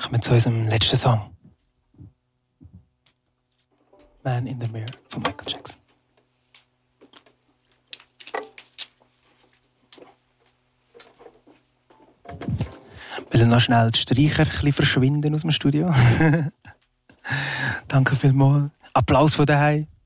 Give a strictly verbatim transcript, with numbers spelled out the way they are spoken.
kommen zu unserem letzten Song. Man in the Mirror von Michael Jackson. Will noch schnell die Streicher ein bisschen verschwinden aus dem Studio? Danke vielmals. Applaus von daheim.